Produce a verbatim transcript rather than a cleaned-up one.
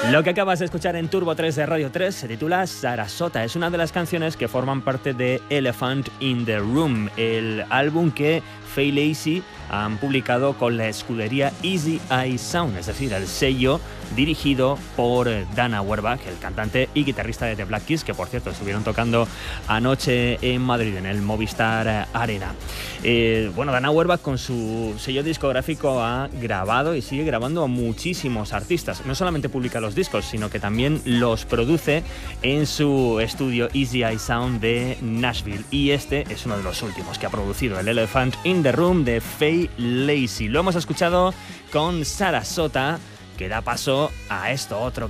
Lo que acabas de escuchar en Turbo tres de Radio tres se titula Sarasota. Es una de las canciones que forman parte de Elephant in the Room, el álbum que Faye Lacy han publicado con la escudería Easy Eye Sound, es decir, el sello dirigido por Dan Auerbach, el cantante y guitarrista de The Black Keys, que por cierto estuvieron tocando anoche en Madrid, en el Movistar Arena. Eh, bueno, Dan Auerbach con su sello discográfico ha grabado y sigue grabando a muchísimos artistas. No solamente publica los discos, sino que también los produce en su estudio Easy Eye Sound de Nashville. Y este es uno de los últimos que ha producido, el Elephant in the Room de Faye Lacy. Lo hemos escuchado con Sarasota, que da paso a esto otro